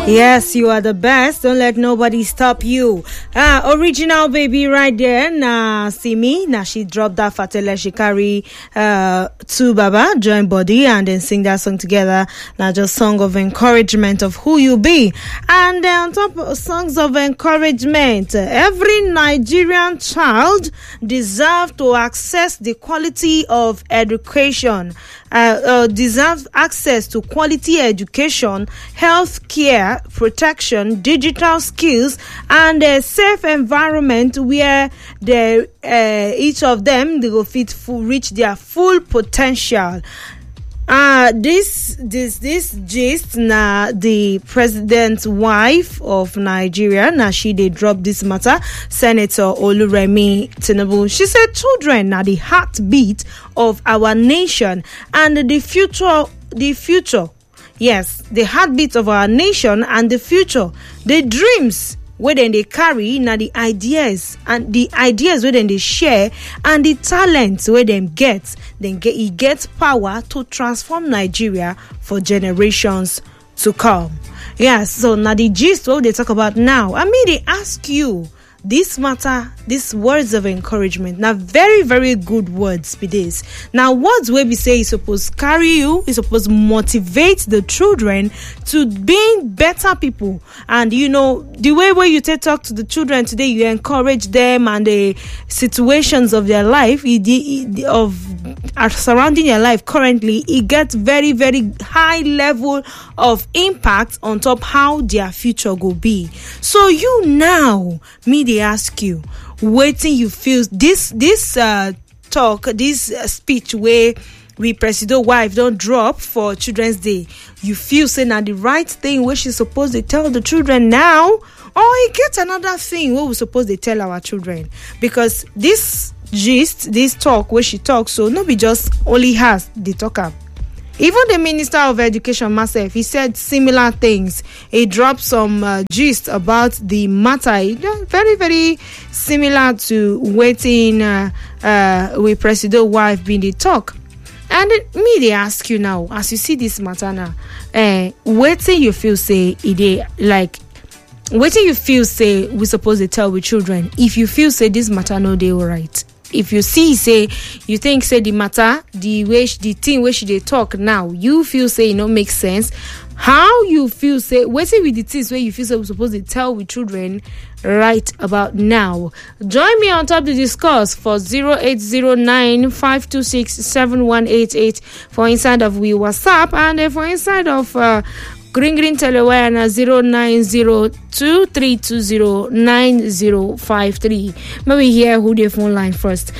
Yes, you are the best. Don't let nobody stop you. Original baby right there. Nah, see me. Now she dropped that fatele. She carry to Baba, join body, and then sing that song together. Now just song of encouragement of who you be. And on top of songs of encouragement, every Nigerian child deserves to access the quality of education. Deserve access to quality education, health care, protection, digital skills, and a safe environment where each of them they will reach their full potential. This gist na the president's wife of Nigeria. Now she they dropped this matter. Senator Oluremi Tinubu. She said children are the heartbeat of our nation and the future. Yes, the heartbeat of our nation and the future. The dreams where then they carry now the ideas where then they share and the talents where them it gets power to transform Nigeria for generations to come. Yes, so now the gist what they talk about now. I mean they ask you this matter, these words of encouragement. Now very, very good words be this. Now words where we say is supposed to carry you, is supposed to motivate the children to being better people. And you know, the way where you talk to the children today, you encourage them and the situations of their life, surrounding their life currently, it gets very, very high level of impact on top how their future will be. So you now, they ask you, waiting you feel this talk, this speech where we president wife don't drop for Children's Day, you feel saying that the right thing where she's supposed to tell the children now, or it gets another thing what we're supposed to tell our children? Because this gist, this talk where she talks, so nobody just only has the talker. Even the Minister of Education, myself, he said similar things. He dropped some gist about the matter. Very, very similar to waiting with President wife being the talk. And they ask you now, as you see this matter now, waiting you feel say waiting you feel say we supposed to tell with children. If you feel say this matter no they all right. If you see say you think say the matter, the thing where they talk now, you feel say makes sense. How you feel say waiting with the things where you feel say we're supposed to tell with children right about now. Join me on top to discuss for 0809-526-7188 for inside of we WhatsApp and for inside of Green Telewire na 0902-320-9053. Maybe hear who the phone line first.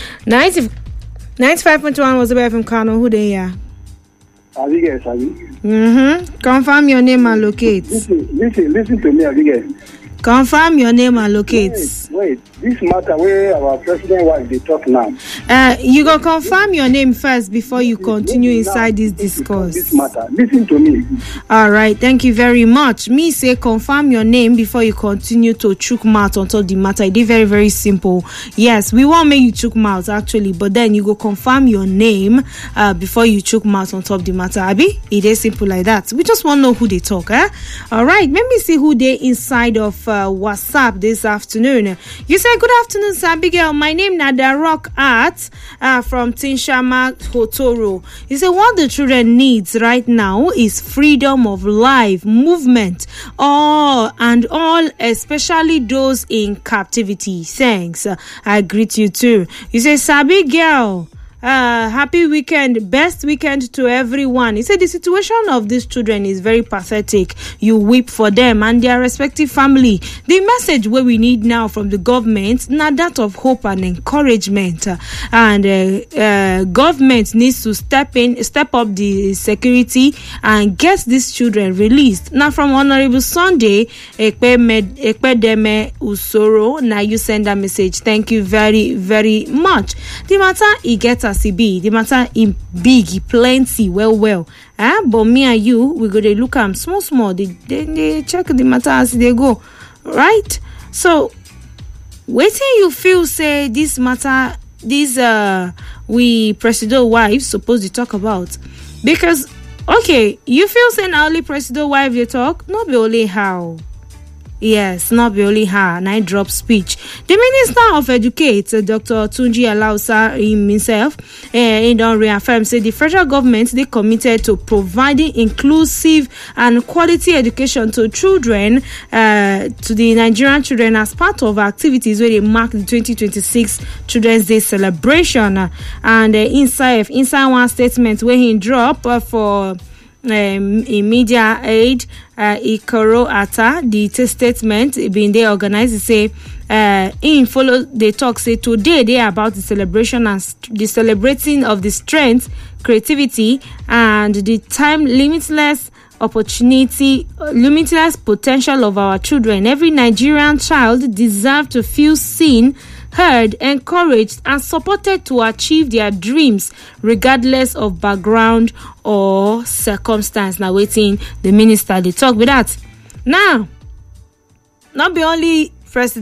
95.1 was the FM Kano. Who they are? Abigail. Confirm your name and locate. Listen to me, Abigail. Confirm your name and locate. Wait. This matter where our president wife they talk now. You go confirm your name first before you continue inside this discourse. This matter. Listen to me. All right. Thank you very much. Me say confirm your name before you continue to chook mouth on top the matter. It is very, very simple. Yes, we won't make you chook mouth actually, but then you go confirm your name before you chook mouth on top the matter. Abi, it is simple like that. We just want to know who they talk. All right. Let me see who they inside of WhatsApp this afternoon. You say good afternoon, Sir Abigail. My name is Nada Rock Art from Tinshama Hotoro. You say what the children needs right now is freedom of life, movement, and all, especially those in captivity. Thanks. I greet you too. You say Sir Abigail, happy weekend, best weekend to everyone. He said the situation of these children is very pathetic. You weep for them and their respective family. The message where we need now from the government, not that of hope and encouragement, and government needs to step up the security and get these children released. Now from Honorable Sunday Ekpedeme Usoro, now you send a message. Thank you very, very much. The matter it gets the matter in big, plenty, well. But me and you, we go to look at them small. They check the matter as they go, right? So, waiting you feel say this matter, this we president wives supposed to talk about, because Okay, you feel say na only Presido wife dey talk? No be only how. Yes, not be only her. Nine drop speech. The Minister of Education, Dr. Tunji Alausa himself, he don reaffirm say the federal government they committed to providing inclusive and quality education to children, to the Nigerian children as part of activities where they mark the 2026 Children's Day celebration. And inside one statement where he drop for in media aid, Ikoro Ata, the statement being they organized, say in follow they talk say today they are about the celebration and the celebrating of the strength, creativity, and the time limitless potential of our children. Every Nigerian child deserves to feel seen, heard, encouraged, and supported to achieve their dreams, regardless of background or circumstance. Now, waiting the minister they talk with that. Now, not be only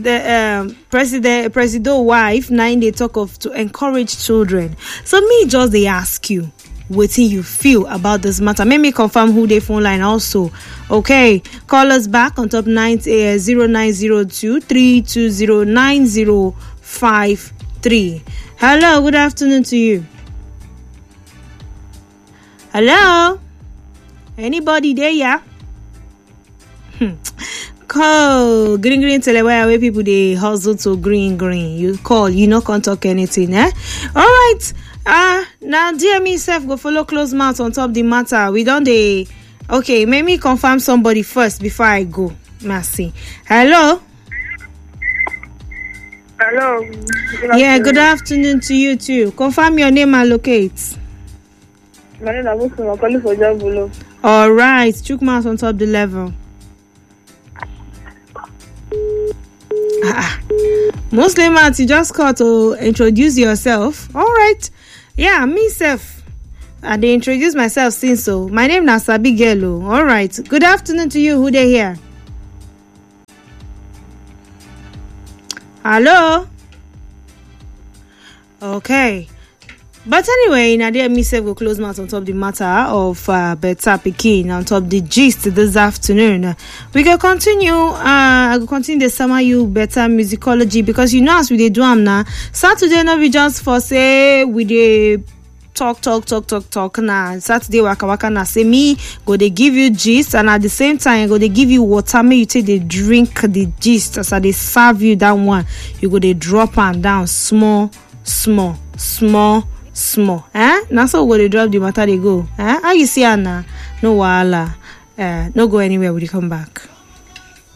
Presido wife. Now they talk of to encourage children. So me just they ask you, what you feel about this matter? Make me confirm who they phone line also. Okay, call us back on top 0902 320 9053. Hello, good afternoon to you. Hello, anybody there? Yeah. Call green tell where people they hustle to green. You call, you not can't talk anything, eh? All right. Now dear me self go follow close mouth on top the matter. We don't they okay, make me confirm somebody first before I go. Merci. Hello. Hello. Yeah, good afternoon to you too. Confirm your name and locate. My name is Abusu. I'm calling for Jabulo. All right, chook mouth on top the level. Muslim you just call to introduce yourself. All right. Yeah, me self. They introduce myself since so. My name is Sabi Gelo. All right. Good afternoon to you. Who they here? Hello. Okay. But anyway, Nadia myself will close mouth on top the matter of Beta Pikin on top the gist this afternoon. We can continue. I will continue the summer you better musicology because you know as we do now. Saturday no be just for say we dey talk now. Saturday waka na say me go they give you gist and at the same time go they give you water. May you take the drink the gist as they serve you that one. You go they drop and down small. Now so when they drop the matter they go. How you see Anna? No wahala. No go anywhere when you come back.